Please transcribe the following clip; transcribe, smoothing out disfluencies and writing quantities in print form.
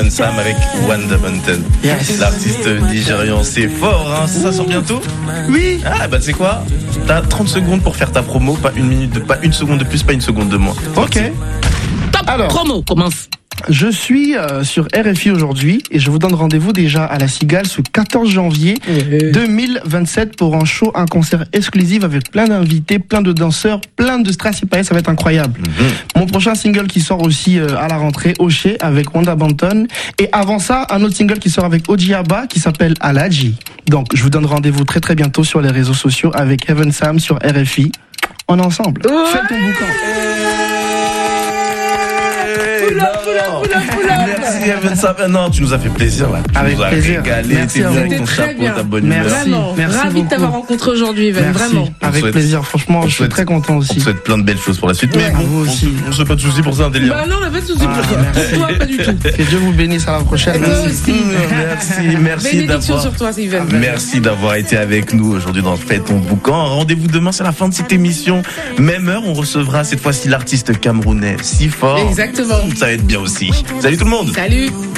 Heaven Sam avec Wanda Mountain. Yes. L'artiste nigérian, c'est fort, hein. Ça sort bientôt? Oui. Ah, bah, tu sais quoi? T'as 30 secondes pour faire ta promo, pas une seconde de plus, pas une seconde de moins. Ok. Top Alors. promo, commence. Je suis sur RFI aujourd'hui et je vous donne rendez-vous déjà à la Cigale ce 14 janvier 2027 pour un concert exclusif avec plein d'invités, plein de danseurs, plein de strass et paillettes, ça va être incroyable. Mon prochain single qui sort aussi à la rentrée, Oché, avec Wanda Banton. Et avant ça, un autre single qui sort avec Ojiaba qui s'appelle Aladji. Donc je vous donne rendez-vous très très bientôt sur les réseaux sociaux avec Heaven Sam sur RFI. On est ensemble. Ouais. Fais ton boucan. Merci Heaven Sam. Non, tu nous as fait plaisir là. Tu Avec nous as plaisir. régalé. Merci T'es à venu vous. avec ton C'était très chapeau, bien. ta bonne humeur. Merci. Vraiment, Merci ravi de beaucoup. t'avoir rencontré aujourd'hui, Even, Merci. vraiment. Avec souhaite- plaisir. Franchement, je suis souhaite- très content On aussi. te souhaite plein de belles choses pour la suite. Ouais. Mais bon, Vous aussi. on se fait pas de soucis pour ça, un délire. Bah non, on n'a pas de soucis pour Ah, toi. merci. Pour toi, pas du tout. Que Dieu vous bénisse à la prochaine. Et toi Merci. aussi. Merci Bénédiction d'avoir. sur toi, Steven. Merci d'avoir été avec nous aujourd'hui dans Fais ton boucan. Rendez-vous demain, c'est la fin de cette émission. Même heure, on recevra cette fois-ci l'artiste camerounais si fort. Exactement. Ça va être bien aussi. Salut tout le monde. Salut.